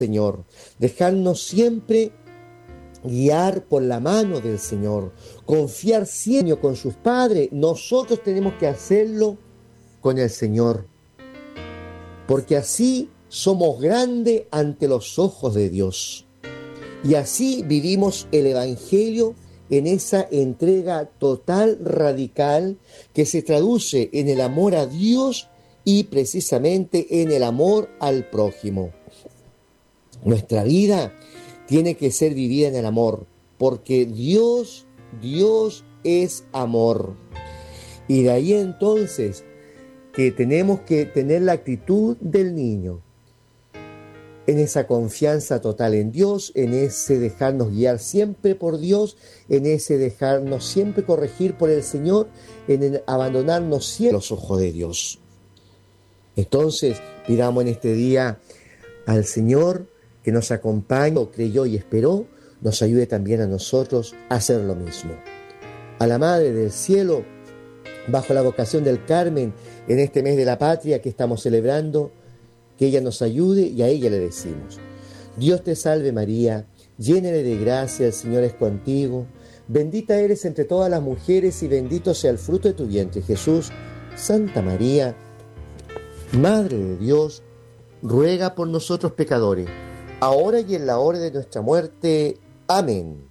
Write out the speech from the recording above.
Señor, dejarnos siempre guiar por la mano del Señor, confiar siempre con sus padres. Nosotros tenemos que hacerlo con el Señor, porque así somos grandes ante los ojos de Dios. Y así vivimos el Evangelio en esa entrega total, radical, que se traduce en el amor a Dios y precisamente en el amor al prójimo. Nuestra vida tiene que ser vivida en el amor, porque Dios es amor. Y de ahí entonces que tenemos que tener la actitud del niño, en esa confianza total en Dios, en ese dejarnos guiar siempre por Dios, en ese dejarnos siempre corregir por el Señor, en el abandonarnos siempre a los ojos de Dios. Entonces, pidamos en este día al Señor que nos acompañe, creyó y esperó, nos ayude también a nosotros a hacer lo mismo. A la Madre del Cielo, bajo la vocación del Carmen, en este mes de la patria que estamos celebrando, que ella nos ayude, y a ella le decimos: Dios te salve María, llena eres de gracia, el Señor es contigo, bendita eres entre todas las mujeres y bendito sea el fruto de tu vientre, Jesús. Santa María, Madre de Dios, ruega por nosotros pecadores, ahora y en la hora de nuestra muerte. Amén.